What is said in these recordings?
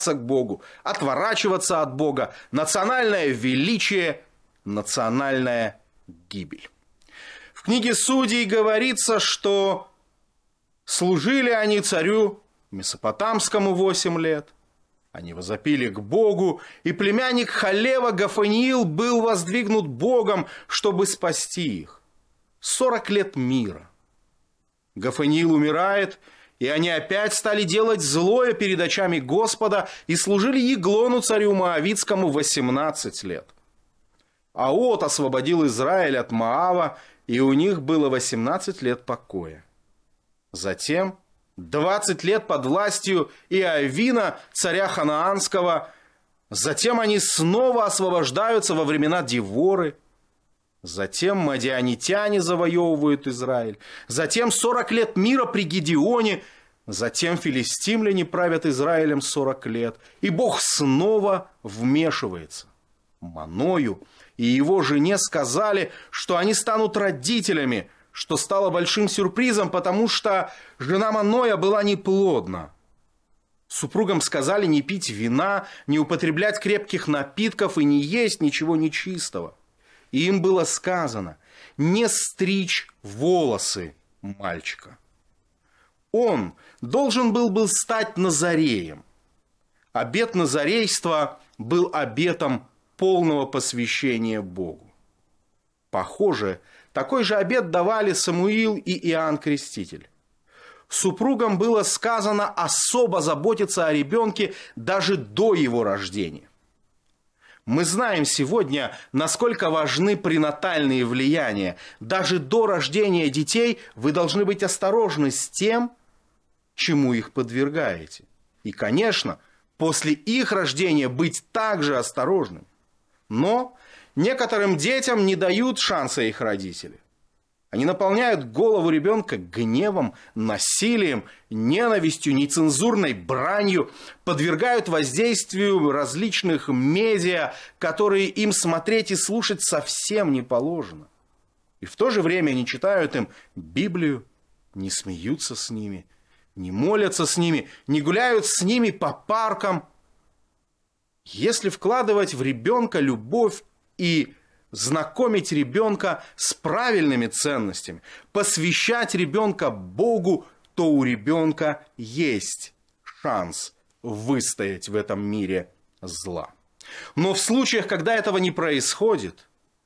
к Богу, отворачиваться от Бога, национальное величие, национальная гибель. В книге Судей говорится, что служили они царю Месопотамскому 8 лет. Они возопили к Богу, и племянник Халева Гафаниил был воздвигнут Богом, чтобы спасти их. 40 лет мира. Гафаниил умирает, и они опять стали делать злое перед очами Господа и служили Еглону царю Моавитскому 18 лет. Аот освободил Израиль от Моава, и у них было 18 лет покоя. Затем 20 лет под властью Иовина, царя Ханаанского. Затем они снова освобождаются во времена Деворы. Затем мадианитяне завоевывают Израиль. Затем 40 лет мира при Гедеоне. Затем филистимляне правят Израилем 40 лет. И Бог снова вмешивается. Маною и его жене сказали, что они станут родителями, что стало большим сюрпризом, потому что жена Маноя была неплодна. Супругам сказали не пить вина, не употреблять крепких напитков и не есть ничего нечистого. И им было сказано не стричь волосы мальчика. Он должен был стать назареем. Обет назарейства был обетом полного посвящения Богу. Похоже, такой же обет давали Самуил и Иоанн Креститель. Супругам было сказано особо заботиться о ребенке даже до его рождения. Мы знаем сегодня, насколько важны пренатальные влияния. Даже до рождения детей вы должны быть осторожны с тем, чему их подвергаете. И, конечно, после их рождения быть также осторожным. Но некоторым детям не дают шанса их родители. Они наполняют голову ребенка гневом, насилием, ненавистью, нецензурной бранью, подвергают воздействию различных медиа, которые им смотреть и слушать совсем не положено. И в то же время они читают им Библию, не смеются с ними, не молятся с ними, не гуляют с ними по паркам. Если вкладывать в ребенка любовь и знакомить ребенка с правильными ценностями, посвящать ребенка Богу, то у ребенка есть шанс выстоять в этом мире зла. Но в случаях, когда этого не происходит,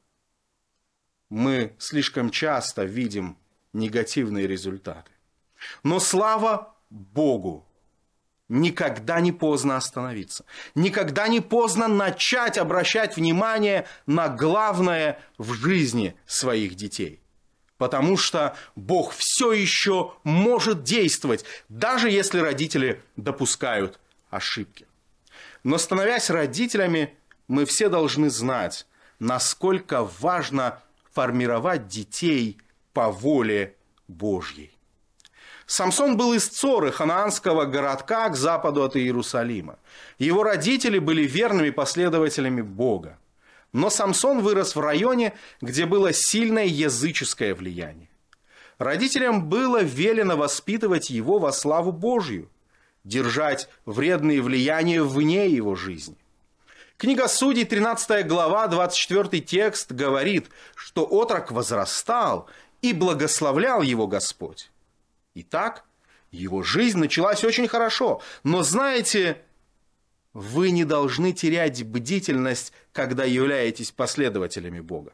мы слишком часто видим негативные результаты. Но слава Богу! Никогда не поздно остановиться. Никогда не поздно начать обращать внимание на главное в жизни своих детей. Потому что Бог все еще может действовать, даже если родители допускают ошибки. Но становясь родителями, мы все должны знать, насколько важно формировать детей по воле Божьей. Самсон был из Цоры, ханаанского городка к западу от Иерусалима. Его родители были верными последователями Бога. Но Самсон вырос в районе, где было сильное языческое влияние. Родителям было велено воспитывать его во славу Божью, держать вредные влияния вне его жизни. Книга Судей, 13 глава, 24 текст говорит, что отрок возрастал, и благословлял его Господь. Итак, его жизнь началась очень хорошо. Но знаете, вы не должны терять бдительность, когда являетесь последователями Бога.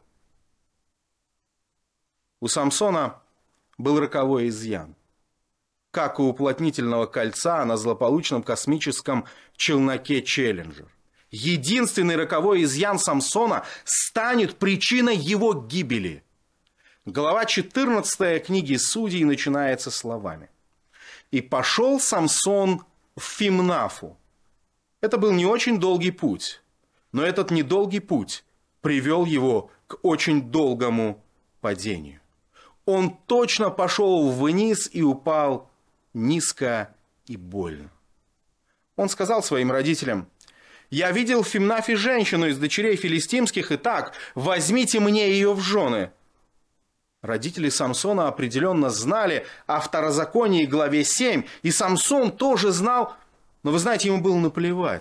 У Самсона был роковой изъян. Как у уплотнительного кольца на злополучном космическом челноке «Челленджер». Единственный роковой изъян Самсона станет причиной его гибели. Глава 14 книги Судей начинается словами. «И пошел Самсон в Фимнафу». Это был не очень долгий путь, но этот недолгий путь привел его к очень долгому падению. Он точно пошел вниз и упал низко и больно. Он сказал своим родителям: «Я видел в Фимнафе женщину из дочерей филистимских, и так, возьмите мне ее в жены». Родители Самсона определенно знали о Второзаконии главе 7, и Самсон тоже знал Но вы знаете, ему было наплевать.